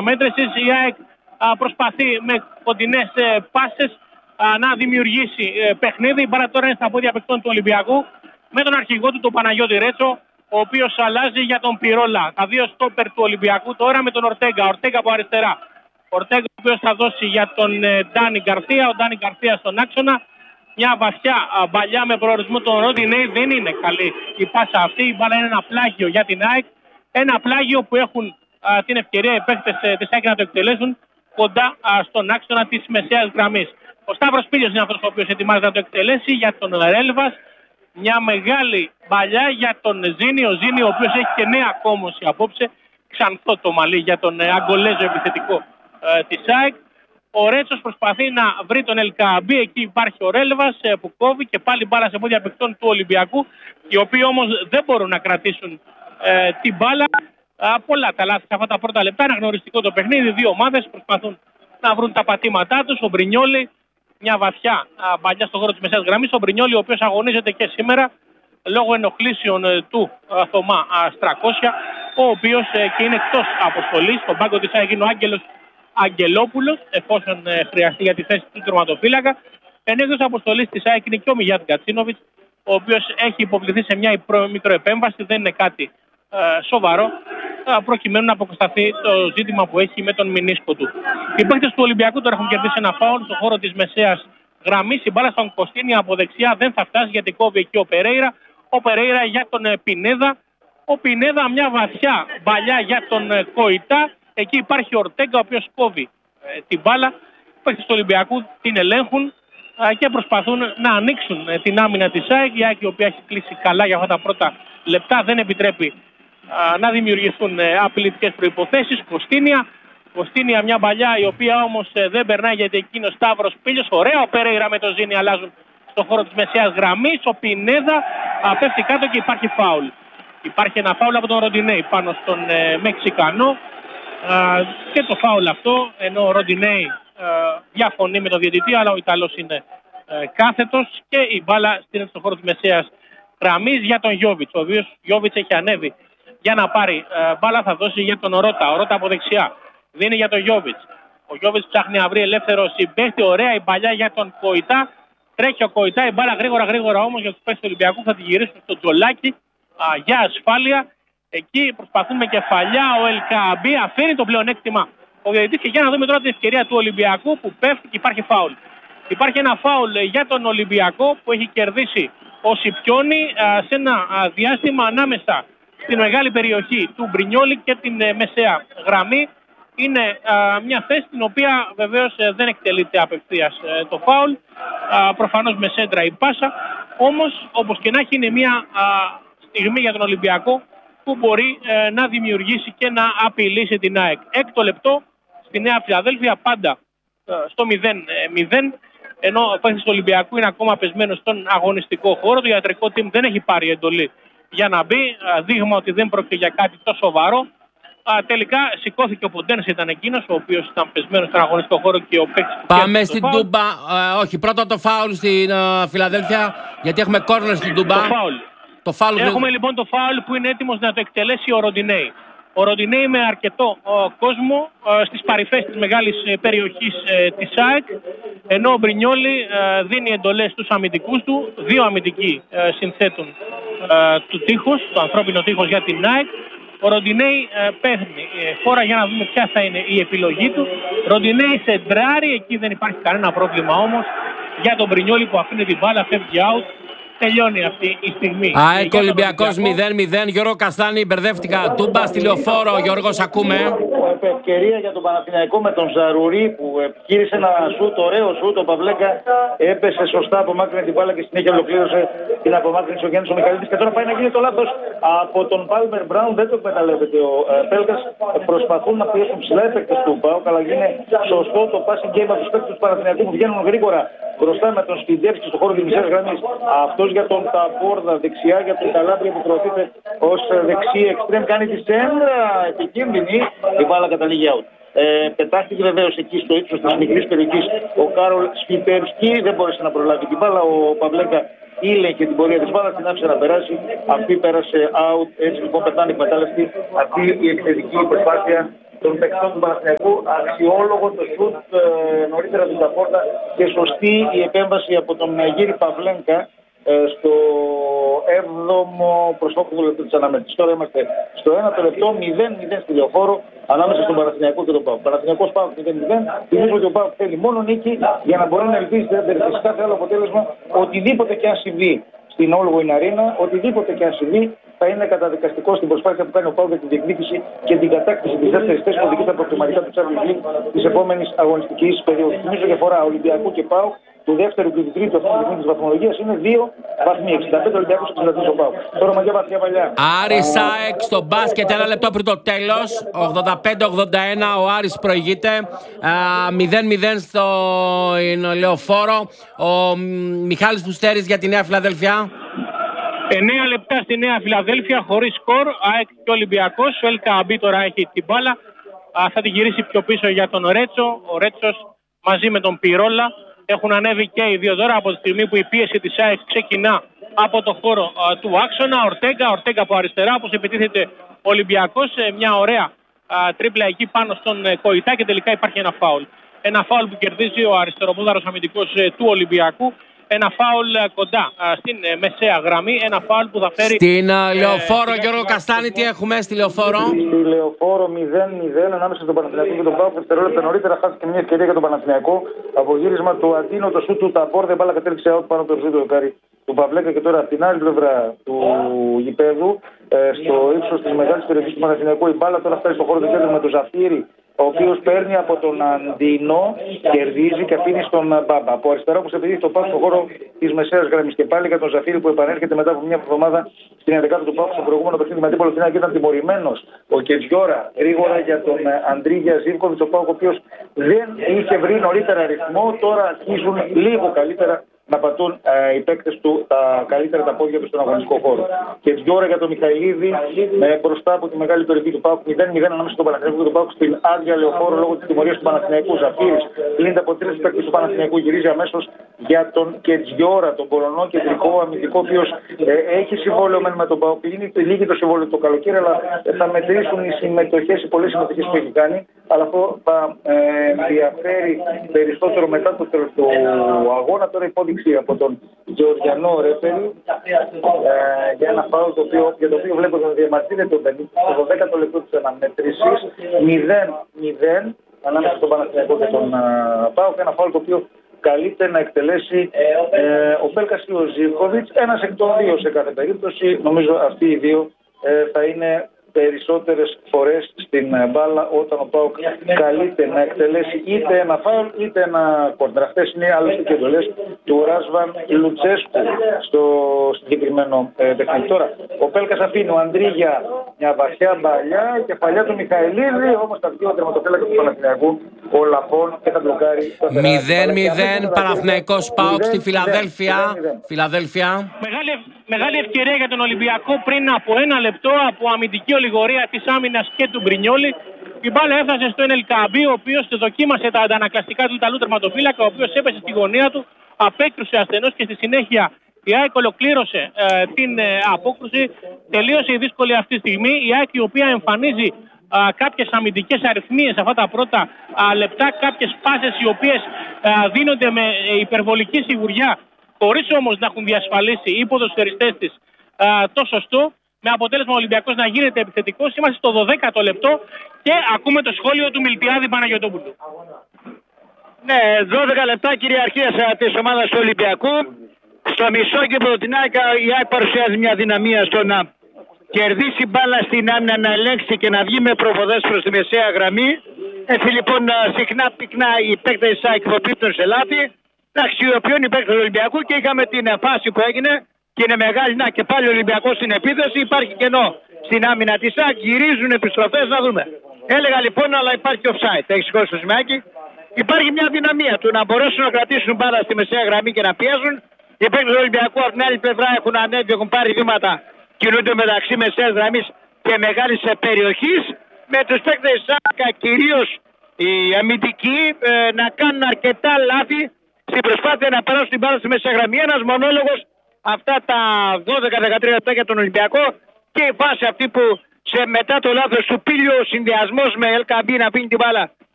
προμέτρησης. Η ΑΕΚ προσπαθεί με κοντινές πάσες να δημιουργήσει παιχνίδι. Η μπάλα τώρα είναι στα πόδια παικτών του Ολυμπιακού με τον αρχηγό του τον Παναγιώτη Ρέτσο, ο οποίος αλλάζει για τον Πυρόλα. Τα δύο στόπερ του Ολυμπιακού τώρα με τον Ορτέγκα. Ορτέγκα από αριστερά. Ορτέγκα ο οποίος θα δώσει για τον Ντάνι Γκαρθία. Ο Ντάνι Γκαρθία στον άξονα. Μια βαθιά μπαλιά με προορισμό τον Ροντινέι. Δεν είναι καλή η πάσα αυτή. Η μπάλα είναι ένα πλάγιο για την ΑΕΚ. Ένα πλάγιο που έχουν την ευκαιρία οι παίκτες της ΑΕΚ να το εκτελέσουν κοντά στον άξονα της μεσαίας γραμμής. Ο Σταύρος Πίλιος είναι αυτός ο οποίος ετοιμάζεται να το εκτελέσει για τον Ρέλβας. Μια μεγάλη μπαλιά για τον Ζήνη. Ο Ζήνη ο οποίος έχει και νέα κόμωση απόψε. Ξανθό το μαλλί για τον Αγκολέζο επιθετικό της ΑΕΚ. Ο Ρέτσος προσπαθεί να βρει τον Ελκαμπή. Εκεί υπάρχει ο Ρέλβας που κόβει και πάλι μπάλα σε πόδια παιχτών του Ολυμπιακού, οι οποίοι όμως δεν μπορούν να κρατήσουν την μπάλα. Πολλά τα λάθη σε αυτά τα πρώτα λεπτά. Είναι αγνωριστικό το παιχνίδι. Δύο ομάδες προσπαθούν να βρουν τα πατήματά τους. Ο Μπρινιόλι, μια βαθιά μπαλιά στον χώρο της μεσαίας γραμμής. Ο Μπρινιόλι ο οποίος αγωνίζεται και σήμερα λόγω ενοχλήσεων του Θωμά Στρακώσια, ο οποίος και είναι εκτός αποστολής. Στον πάγκο της ΑΕΚ είναι ο Άγγελος Αγγελόπουλος, εφόσον χρειαστεί για τη θέση του τερματοφύλακα. Ενώ εκτός αποστολής της ΑΕΚ είναι και ο Μιγιάτ Γκατσίνοβιτς, ο οποίος έχει υποβληθεί σε μια μικροεπέμβαση, δεν είναι κάτι σοβαρό, προκειμένου να αποκατασταθεί το ζήτημα που έχει με τον μηνίσκο του. Οι παίκτες του Ολυμπιακού τώρα έχουν κερδίσει ένα φάουλ στον χώρο της μεσαίας γραμμής. Η μπάλα στον Κωστίνη από δεξιά δεν θα φτάσει γιατί κόβει εκεί ο Περέιρα. Ο Περέιρα για τον Πινέδα. Ο Πινέδα μια βαθιά μπαλιά για τον Κοϊτά. Εκεί υπάρχει ο Ορτέγκα ο οποίος κόβει την μπάλα. Οι παίκτες του Ολυμπιακού την ελέγχουν και προσπαθούν να ανοίξουν την άμυνα της ΑΕΚ. Η ΑΕΚ η οποία έχει κλείσει καλά για αυτά τα πρώτα λεπτά, δεν επιτρέπει να δημιουργηθούν απειλητικές προϋποθέσεις. Κωστίνια μια μπαλιά η οποία όμως δεν περνάει γιατί εκείνος Σταύρος Πίλιος. Ωραία ο Περέιρα με το Ζήνη αλλάζουν στον χώρο της μεσαίας γραμμής. Ο Πινέδα πέφτει κάτω και υπάρχει φάουλ. Υπάρχει ένα φάουλ από τον Ροντινέι πάνω στον Μεξικανό και το φάουλ αυτό, ενώ ο Ροντινέι διαφωνεί με τον διαιτητή, αλλά ο Ιταλός είναι κάθετος και η μπάλα στείνεται στον χώρο της μεσαίας γραμμής για τον Γιόβιτς. Ο οποίος Γιόβιτς έχει ανέβει για να πάρει μπάλα, θα δώσει για τον Ρώτα. Ο Ρώτα από δεξιά δίνει για τον Γιόβιτς. Ο Γιόβιτς ψάχνει να βρει ελεύθερο συμπαίχτη. Ωραία η μπαλιά για τον Κοϊτά. Τρέχει ο Κοϊτά, η μπάλα γρήγορα όμως για τους παίκτες του Ολυμπιακού θα τη γυρίσουν στο Τζολάκι για ασφάλεια. Εκεί προσπαθούν με κεφαλιά. Ο Ελκαμπή αφήνει το πλεονέκτημα ο διαιτητής και για να δούμε τώρα την ευκαιρία του Ολυμπιακού που πέφτει και υπάρχει φάουλ. Υπάρχει ένα φάουλ για τον Ολυμπιακό που έχει κερδίσει ο Σιπιόνι σε ένα διάστημα ανάμεσα στην μεγάλη περιοχή του Μπρινιόλι και την μεσαία γραμμή. Είναι μια θέση την οποία βεβαίως δεν εκτελείται απευθείας το φάουλ. Προφανώς με σέντρα η πάσα. Όμως όπως και να έχει είναι μια στιγμή για τον Ολυμπιακό που μπορεί να δημιουργήσει και να απειλήσει την ΑΕΚ. Έκτο λεπτό στη Νέα Φιλαδέλφια πάντα στο 0-0. Ενώ ο παίκτης του Ολυμπιακού είναι ακόμα πεσμένος στον αγωνιστικό χώρο. Το ιατρικό team δεν έχει πάρει εντολή για να μπει. Δείγμα ότι δεν πρόκειται για κάτι τόσο σοβαρό. Τελικά σηκώθηκε ο Ποντένς, ήταν εκείνος ο οποίος ήταν πεσμένος στον αγωνιστικό χώρο και ο παίκτης του. Πάμε στην Τούμπα. Όχι, πρώτα το φάουλ στην Φιλαδέλφια, γιατί έχουμε κόρνερ στην Τούμπα. Το φάουλ. Έχουμε λοιπόν το φάουλ που είναι έτοιμος να το εκτελέσει ο Ροντινέι. Ο Ροντινέι με αρκετό κόσμο στις παρυφές της μεγάλης περιοχής της ΑΕΚ, ενώ ο Μπρινιόλι δίνει εντολές στους αμυντικούς του. Δύο αμυντικοί συνθέτουν του τείχους, το ανθρώπινο τείχος για την ΑΕΚ. Ο Ροντινέι παίρνει χώρα για να δούμε ποια θα είναι η επιλογή του. Ροντινέι σεντράρει, εκεί δεν υπάρχει κανένα πρόβλημα όμως για τον Μπρινιόλι που αφήνει την μπάλα, φεύγει out. Τελειώνει αυτή η στιγμή. ΑΕΚ Ολυμπιακός 0-0. Γιώργο Καστάνη, μπερδεύτηκα. Τούμπα στη Λεωφόρο. Γιώργος, ακούμε. Ευκαιρία για τον Παναθηναϊκό με τον Ζαρουρί που γύρισε ένα σούτ, ωραίο σούτ. Ο Παυλέκα έπεσε σωστά, απομάκρυνε την μπάλα και συνέχεια ολοκλήρωσε την απομάκρυνση ο Γιάννης ο Μιχαλίδης. Και τώρα πάει να γίνει το λάθος από τον Πάλμερ Μπράουν. Δεν το εκμεταλλεύεται ο Πέλκας. Προσπαθούν να πιέσουν ψηλά οι παίκτες του ΠΑΟΚ, αλλά είναι σωστό το passing game από τους παίκτες του Παναθηναϊκού που βγαίνουν γρήγορα μπροστά με τον Σπιντεύσκι στο χώρο της μισής γραμμής. Αυτός για τον Ταμπόρδα δεξιά, για τον Καλάμπρια που προωθείται ως δεξί εξτρέμ, κάνει τη σέντρα επικίνδυνη. Η μπάλα καταλήγει out. Πετάχτηκε βεβαίως εκεί στο ύψος της μικρής περιοχής ο Κάρολ Σφιτερσκι, δεν μπόρεσε να προλάβει την μπάλα. Ο Παυλέκα ήλεγχε την πορεία της μπάλας, την άφησε να περάσει. Αυτή πέρασε out. Έτσι λοιπόν πετάνε εκμετάλλευτη αυτή η επιθετική προσπάθεια των παικτών του Παναθηναϊκού. Αξιόλογο το σουτ νωρίτερα του Ταπόρτα και σωστή η επέμβαση από τον Γύρι Παυλένκα στο 7ο προς 8ο λεπτό της αναμέτρησης. Τώρα είμαστε στο 1ο λεπτό, 0-0 στη Λεωφόρο ανάμεσα στον Παναθηναϊκό και τον ΠΑΟΚ. Παναθηναϊκός ΠΑΟΚ 0-0. Θυμίζω ότι ο ΠΑΟΚ θέλει μόνο νίκη για να μπορεί να ελπίζει σε κάθε άλλο αποτέλεσμα. Οτιδήποτε και αν συμβεί στην Όλγο Αρίνα, οτιδήποτε και αν συμβεί θα είναι καταδικαστικό στην προσπάθεια που κάνει ο ΠΑΟΚ για την διεκδίκηση και την κατάκτηση της δεύτερης θέσης που οδηγεί στα προκριματικά του Champions League της επόμενης αγωνιστικής περίοδου. Θυμίζω για φορά Ολυμπιακού και ΠΑΟΚ του δεύτερου και του τρίτου αυτή τη βαθμολογία είναι 2 βαθμοί. 65 Ολυμπιακούς, 63 ο ΠΑΟΚ. Τώρα μαγιά βαθιά παλιά. Άρης ΑΕΚ στο μπάσκετ, 1 λεπτό πριν το τέλος. 85-81 ο Άρης προηγείται. 0-0 στο Λεωφόρο. Ο Μιχάλης Φουστέρης για τη Νέα Φιλαδέλφια. 9 λεπτά στη Νέα Φιλαδέλφια χωρίς σκορ. ΑΕΚ και Ολυμπιακός. Ο Ελκαμπή τώρα έχει την μπάλα. Θα την γυρίσει πιο πίσω για τον Ρέτσο. Ο Ρέτσος μαζί με τον Πυρόλα έχουν ανέβει και οι δύο τώρα από τη στιγμή που η πίεση της ΑΕΚ ξεκινά από το χώρο του άξονα. Ορτέγκα από αριστερά, όπως επιτίθεται ο Ολυμπιακός. Μια ωραία τρίπλα εκεί πάνω στον Κοϊτά και τελικά υπάρχει ένα φάουλ. Ένα φάουλ που κερδίζει ο αριστεροπόδαρος αμυντικός του Ολυμπιακού. Ένα φάουλ κοντά στην μεσαία γραμμή. Ένα φάουλ που θα φέρει. Στην Λεωφόρο, Γιώργο Καστάνη, τι έχουμε στη Λεωφόρο? Στη Λεωφόρο 0-0 ανάμεσα στον Παναθηναϊκό και τον ΠΑΟΚ. Δευτερόλεπτα νωρίτερα χάθηκε μια ευκαιρία για τον Παναθηναϊκό. Απογύρισμα του Αντίνο, το σούτ του Ταπόρδε, μπάλα κατέληξε out πάνω από το σούτ του Παυλέκα και τώρα από την άλλη πλευρά του γηπέδου, στο ύψος της μεγάλης περιοχής του Παναθηναϊκού. Η μπάλα τώρα φτάσει στο χώρο του κέντρου με τον Ζαφύρη, ο οποίος παίρνει από τον Αντίνο, κερδίζει και αφήνει στον Μπάμπα. Από αριστερά που σε παιδί το ΠΑΟΚ στο χώρο της μεσαίας γραμμής. Και πάλι για τον Ζαφύρη που επανέρχεται μετά από μια εβδομάδα στην 11η του ΠΑΟΚ στο προηγούμενο παιχνίδι με αντίπολο την ΑΕΚ ήταν τιμωρημένος. Ο Κετζιόρα γρήγορα για τον Αντρίγια Ζίβκοβιτς, ο ΠΑΟΚ ο οποίος δεν είχε βρει νωρίτερα ρυθμό. Τώρα αρχίζουν λίγο καλύτερα να πατούν οι παίκτες του τα καλύτερα τα πόδια του στον αγωνιστικό χώρο. Και 2 ώρα για τον Μιχαηλίδη μπροστά από τη μεγάλη περιοχή του ΠΑΟΚ. 0-0 ανάμεσα στον Παναθηναϊκό και τον ΠΑΟΚ στην άδεια Λεωφόρο λόγω της τιμωρίας του Παναθηναϊκού. Ζαφύρης λύνεται από 3 παίκτες του Παναθηναϊκού. Γυρίζει αμέσως για τον Κετζιόρα, τον Πολωνό κεντρικό αμυντικό, ο οποίος έχει συμβόλαιο με τον ΠΑΟΚ. Λύγει το συμβόλαιο το καλοκαίρι, αλλά θα μετρήσουν οι συμμετοχές, οι πολλές συμμετοχές που έχει κάνει. Αλλά αυτό θα ενδιαφέρει περισσότερο μετά το τέλος του αγώνα. Τώρα υπόδειξη από τον Γεωργιανό ρέφερη για ένα φάουλ για το οποίο βλέπω να διαμαρτύρεται το 12ο λεπτό της αναμέτρησης. 0-0 ανάμεσα στον Παναθηναϊκό και τον ΠΑΟΚ. Ένα φάουλ το οποίο καλείται να εκτελέσει ο Πέλκας ή ο Ζίβκοβιτς. Ένας εκ των δύο σε κάθε περίπτωση. Νομίζω αυτοί οι δύο θα είναι περισσότερες φορές στην μπάλα όταν ο ΠΑΟΚ καλείται να εκτελέσει είτε ένα φάουλ είτε ένα κόρνερ. Αυτές είναι άλλες και εντολές του Ράσβαν Λουτσέσκου στο συγκεκριμένο παιχνίδι. Τώρα ο Πέλκας αφήνει, ο Αντρίγια μια βαθιά μπαλιά, κεφαλιά του Μιχαηλίδη, όμως τα δύο τερματοφύλακα του Παναθηναϊκού, ο Λαπών και τα μπλοκάρει. 0-0 Παναθηναϊκός ΠΑΟΚ στη Φιλαδέλφια. Μεγάλη ευκαιρία για τον Ολυμπιακό πριν από 1 λεπτό από αμυντική ολιγορία της άμυνας και του Μπρινιόλη. Η μπάλα έφτασε στο Ελκαμπή, ο οποίος δοκίμασε τα αντανακλαστικά του Ιταλού τερματοφύλακα, ο οποίος έπεσε στη γωνία του, απέκρουσε ασθενώς και στη συνέχεια η ΑΕΚ ολοκλήρωσε την απόκρουση. Τελείωσε η δύσκολη αυτή στιγμή. Η ΑΕΚ η οποία εμφανίζει κάποιες αμυντικές αριθμίες αυτά τα πρώτα λεπτά, κάποιες πάσες οι οποίες δίνονται με υπερβολική σιγουριά, χωρίς όμως να έχουν διασφαλίσει οι ποδοσφαιριστές της το σωστό, με αποτέλεσμα ο Ολυμπιακός να γίνεται επιθετικός. Είμαστε στο 12ο λεπτό και ακούμε το σχόλιο του Μιλτιάδη Παναγιωτόπουλου. Ναι, 12 λεπτά κυριαρχίας της ομάδας του Ολυμπιακού. Στο μισό κήπεδο την ΑΕΚ, η ΑΕΚ παρουσιάζει μια δυναμία στο να κερδίσει μπάλα στην άμυνα, να ελέγξει και να βγει με προβοδές προς τη μεσαία γραμμή. Έτσι λοιπόν συχνά πυκνά οι παίκτες της ΑΕΚ υποπίπτουν σε λάθη. Να αξιοποιούν οι παίκτες του Ολυμπιακού και είχαμε την φάση που έγινε και είναι μεγάλη. Να και πάλι ο Ολυμπιακός στην επίθεση. Υπάρχει κενό στην άμυνα της ΑΕΚ. Γυρίζουν επιστροφές, να δούμε. Έλεγα λοιπόν, αλλά υπάρχει offside. Έχει σηκώσει το σημαίακι. Υπάρχει μια δυναμία του να μπορέσουν να κρατήσουν μπάλα στη μεσαία γραμμή και να πιέζουν. Οι παίκτες του Ολυμπιακού από την άλλη πλευρά έχουν ανέβει, έχουν πάρει βήματα, κινούνται μεταξύ μεσαίας γραμμής και μεγάλης περιοχής. Με τους παίκτες της ΑΕΚ, κυρίως οι αμυντικοί, να κάνουν αρκετά λάθη στην προσπάθεια να περάσουν την μπάλα στη μεσαία γραμμή. Ένας μονόλογος αυτά τα 12-13 λεπτά για τον Ολυμπιακό και η φάση αυτή που μετά το λάθος του Πίλιο, ο συνδυασμός με Ελκαμπή να πίνει την μπάλα